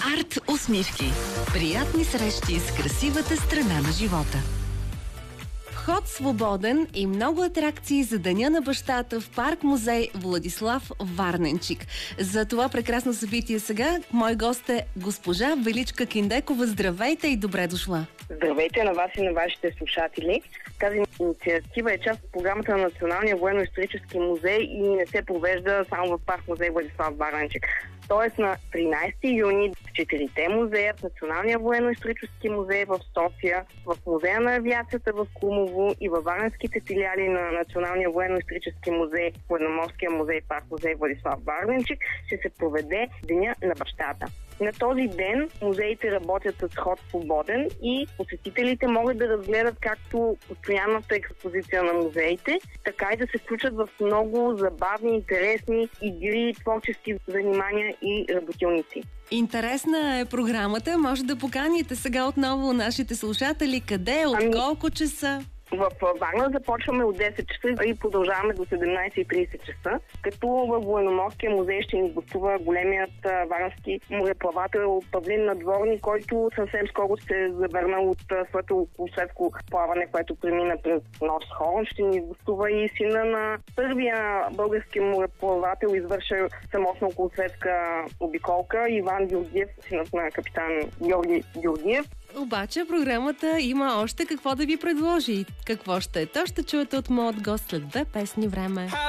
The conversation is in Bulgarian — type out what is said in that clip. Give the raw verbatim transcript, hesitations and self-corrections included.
Арт усмивки. Приятни срещи с красивата страна на живота. Вход свободен и много атракции за Деня на бащата в парк-музей Владислав Варненчик. За това прекрасно събитие сега мой гост е госпожа Величка Киндекова. Здравейте и добре дошла! Здравейте на вас и на вашите слушатели. Тази инициатива е част от програмата на Националния военно-исторически музей и не се провежда само в парк-музей Владислав Варненчик. Тоест на тринайсети юни в четирите музея, в Националния военно-исторически музей в София, в Музея на авиацията в Крумово и във варненските филиали на Националния военно-исторически музей, Военноморския музей, парк-музей Владислав Варненчик, ще се проведе Деня на бащата. На този ден музеите работят с ход свободен и посетителите могат да разгледат както постоянната експозиция на музеите, така и да се включат в много забавни, интересни игри, творчески занимания и работилници. Интересна е програмата. Може да поканите сега отново нашите слушатели. Къде, от ами... колко часа? В Варна започваме от десет часа и продължаваме до седемнайсет и трийсет часа, като във Военноморския музей ще ни гостува големият варненски мореплавател Павлин Надворни, който съвсем скоро се завърнал от своето околосветско плаване, което премина през Нордхорн. Ще ни гостува и сина на първия български мореплавател, извършил самотна околосветска обиколка, Иван Георгиев, синът на капитан Георги Георгиев. Обаче програмата има още какво да ви предложи. Какво ще е? То ще чуете от моят гост след две песни време.